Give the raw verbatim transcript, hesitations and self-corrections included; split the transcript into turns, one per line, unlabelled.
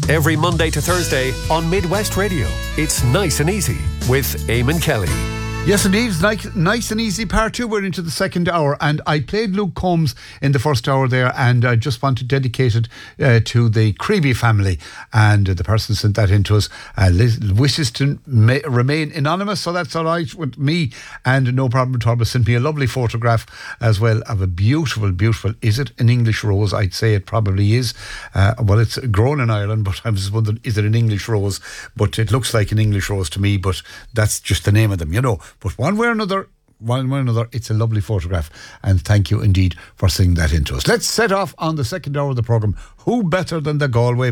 Every Monday to Thursday on Midwest Radio. It's Nice and Easy with Eamon Kelly.
Yes, indeed. It's nice, nice and easy part two. We're into the second hour, and I played Luke Combs in the first hour there, and I just want to dedicate it uh, to the Creevy family. And uh, the person sent that in to us uh, wishes to ma- remain anonymous, so that's all right with me, and no problem at all. But sent me a lovely photograph as well of a beautiful, beautiful. Is it an English rose? I'd say it probably is. Uh, well, it's grown in Ireland, but I was wondering, is it an English rose? But it looks like an English rose to me. But that's just the name of them, you know. But one way or another, one way or another, it's a lovely photograph. And thank you indeed for sending that in to us. Let's set off on the second hour of the programme. Who better than the Galway